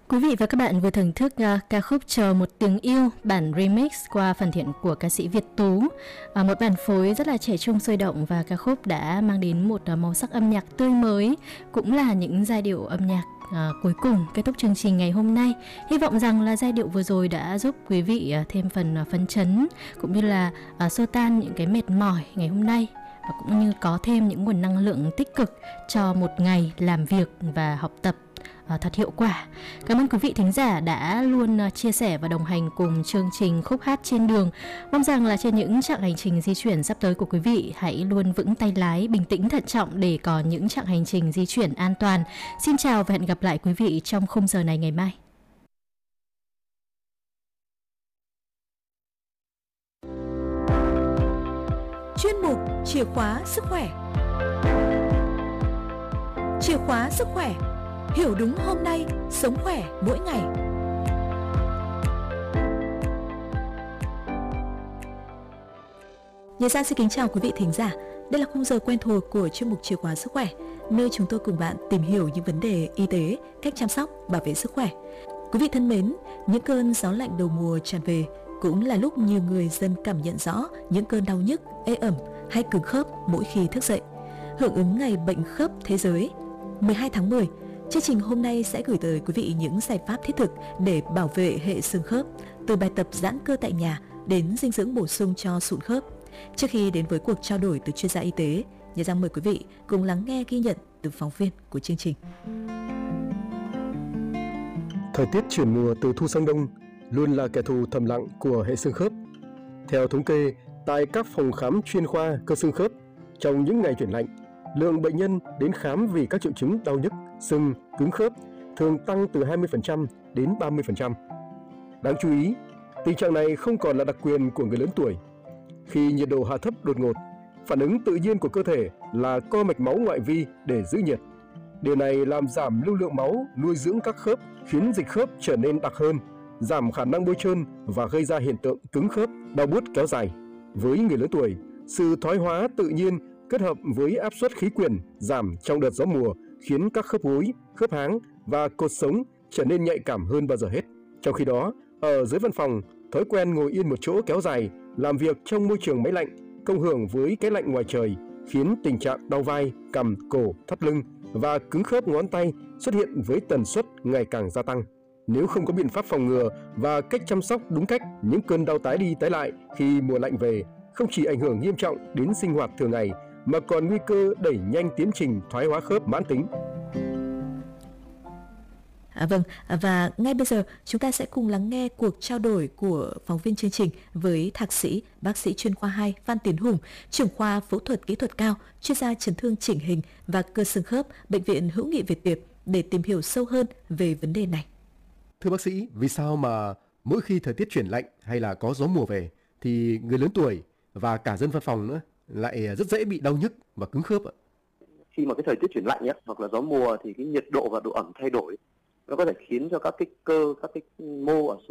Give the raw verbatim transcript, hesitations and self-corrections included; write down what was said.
Quý vị và các bạn vừa thưởng thức uh, ca khúc Chờ Một Tiếng Yêu, bản remix qua phần thiện của ca sĩ Việt Tú. Uh, một bản phối rất là trẻ trung sôi động và ca khúc đã mang đến một uh, màu sắc âm nhạc tươi mới, cũng là những giai điệu âm nhạc uh, cuối cùng kết thúc chương trình ngày hôm nay. Hy vọng rằng là giai điệu vừa rồi đã giúp quý vị uh, thêm phần uh, phấn chấn, cũng như là uh, xua tan những cái mệt mỏi ngày hôm nay, và cũng như có thêm những nguồn năng lượng tích cực cho một ngày làm việc và học tập À, thật hiệu quả. Cảm ơn quý vị thính giả đã luôn uh, chia sẻ và đồng hành cùng chương trình Khúc Hát Trên Đường. Mong rằng là trên những chặng hành trình di chuyển sắp tới của quý vị, hãy luôn vững tay lái, bình tĩnh thận trọng để có những chặng hành trình di chuyển an toàn. Xin chào và hẹn gặp lại quý vị trong khung giờ này ngày mai. Chuyên mục Chìa khóa sức khỏe. Chìa khóa sức khỏe. Hiểu đúng hôm nay, sống khỏe mỗi ngày. Nhật Gia xin kính chào quý vị thính giả. Đây là khung giờ quen thuộc của chuyên mục Chìa khóa sức khỏe, nơi chúng tôi cùng bạn tìm hiểu những vấn đề y tế, cách chăm sóc, bảo vệ sức khỏe. Quý vị thân mến, những cơn gió lạnh đầu mùa tràn về cũng là lúc nhiều người dân cảm nhận rõ những cơn đau nhức, ê ẩm hay cứng khớp mỗi khi thức dậy. Hưởng ứng ngày bệnh khớp thế giới mười hai tháng mười, chương trình hôm nay sẽ gửi tới quý vị những giải pháp thiết thực để bảo vệ hệ xương khớp, từ bài tập giãn cơ tại nhà đến dinh dưỡng bổ sung cho sụn khớp. Trước khi đến với cuộc trao đổi từ chuyên gia y tế, Nhật Giang mời quý vị cùng lắng nghe ghi nhận từ phóng viên của chương trình. Thời tiết chuyển mùa từ thu sang đông luôn là kẻ thù thầm lặng của hệ xương khớp. Theo thống kê, tại các phòng khám chuyên khoa cơ xương khớp, trong những ngày chuyển lạnh, lượng bệnh nhân đến khám vì các triệu chứng đau nhức, sưng, cứng khớp thường tăng từ hai mươi phần trăm đến ba mươi phần trăm. Đáng chú ý, tình trạng này không còn là đặc quyền của người lớn tuổi. Khi nhiệt độ hạ thấp đột ngột, phản ứng tự nhiên của cơ thể là co mạch máu ngoại vi để giữ nhiệt. Điều này làm giảm lưu lượng máu nuôi dưỡng các khớp, khiến dịch khớp trở nên đặc hơn, giảm khả năng bôi trơn và gây ra hiện tượng cứng khớp, đau buốt kéo dài. Với người lớn tuổi, sự thoái hóa tự nhiên kết hợp với áp suất khí quyển giảm trong đợt gió mùa khiến các khớp gối, khớp háng và cột sống trở nên nhạy cảm hơn bao giờ hết. Trong khi đó, ở dưới văn phòng, thói quen ngồi yên một chỗ kéo dài, làm việc trong môi trường máy lạnh, cộng hưởng với cái lạnh ngoài trời khiến tình trạng đau vai, cằm, cổ, thắt lưng và cứng khớp ngón tay xuất hiện với tần suất ngày càng gia tăng. Nếu không có biện pháp phòng ngừa và cách chăm sóc đúng cách, những cơn đau tái đi tái lại khi mùa lạnh về không chỉ ảnh hưởng nghiêm trọng đến sinh hoạt thường ngày mà còn nguy cơ đẩy nhanh tiến trình thoái hóa khớp mãn tính. À, vâng, và ngay bây giờ chúng ta sẽ cùng lắng nghe cuộc trao đổi của phóng viên chương trình với thạc sĩ, bác sĩ chuyên khoa hai Phan Tiến Hùng, trưởng khoa phẫu thuật kỹ thuật cao, chuyên gia chấn thương chỉnh hình và cơ xương khớp, Bệnh viện Hữu nghị Việt Tiệp để tìm hiểu sâu hơn về vấn đề này. Thưa bác sĩ, vì sao mà mỗi khi thời tiết chuyển lạnh hay là có gió mùa về thì người lớn tuổi và cả dân văn phòng nữa lại rất dễ bị đau nhức và cứng khớp ạ? Khi mà cái thời tiết chuyển lạnh ấy, hoặc là gió mùa thì cái nhiệt độ và độ ẩm thay đổi, nó có thể khiến cho các cái cơ, các cái mô ở